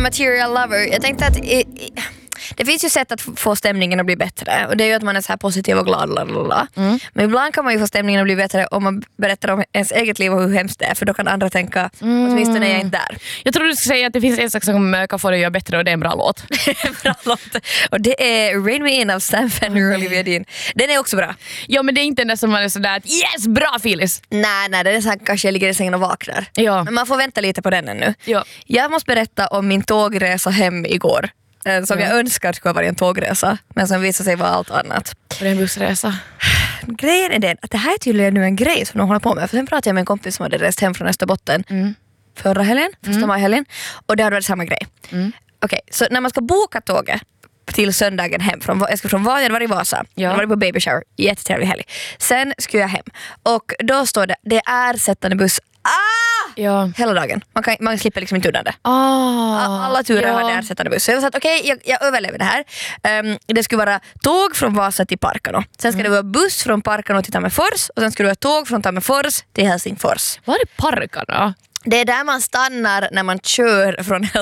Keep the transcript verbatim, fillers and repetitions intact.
material lover. Jag tänkte att i, i, det finns ju sätt att få stämningen att bli bättre. Och det är ju att man är så här positiv och glad. Lalala. Mm. Men ibland kan man ju få stämningen att bli bättre om man berättar om ens eget liv och hur hemskt det är. För då kan andra tänka, mm. åtminstone är jag inte där. Jag tror du ska säga att det finns en sak som kan få dig att göra bättre, och det är en bra låt. Bra låt. Och det är Rain Me In av Sam Fender och Olivia Dean. Den är också bra. Ja, men det är inte den där som man är sådär att yes, bra Phyllis. Nej, nej, det är så här, kanske jag ligger i sängen och vaknar. Ja. Men man får vänta lite på den ännu. Ja. Jag måste berätta om min tågresa hem igår. Som ja. jag önskar skulle vara en tågresa, men som visade sig vara allt annat. För en bussresa. Grejen är den att det här är tydligen nu en grej som de håller på med. För sen pratade jag med en kompis som hade rest hem från Österbotten mm. förra helgen, första mm. majhelgen. Och det hade varit samma grej. Mm. Okej, okay, så när man ska boka tåget till söndagen hem från, jag ska från Vajen, var i Vasa. Ja. Jag var på baby shower, jättetrevlig helg. Sen skulle jag hem och då står det, det är sättande buss. Ah! Ja. Hela dagen. Man, kan, man slipper liksom inte undan det. Ah, Alla turer ja. hade ersättande buss. Så jag sa att okej, okay, jag, jag överlever det här. Um, det skulle vara tåg från Vasa till Parkano. Sen ska mm. det vara buss från Parkano till Tammerfors. Och sen ska det vara tåg från Tammerfors till Helsingfors. Var är Parkano? Det är där man stannar när man kör från